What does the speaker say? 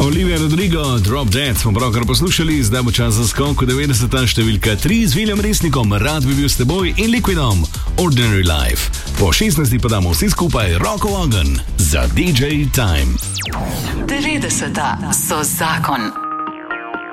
Olivia Rodrigo, Drop Dead smo pravkar poslušali, zdaj bo čas za skok v 90. številka 3 z Viljem Resnikom, Rad bi bil s teboj in Liquidom, Ordinary Life. Po 16. pa damo vsi skupaj roko v ogenj za DJ Time. 90. so zakon.